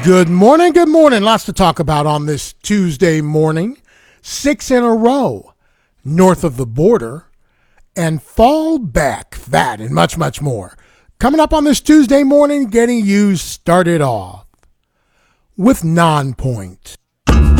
Good morning, good morning. Lots to talk about on this Tuesday morning. 6 in a row north of the border and fall back, that and much, much more. Coming up on this Tuesday morning, getting you started off with Nonpoint.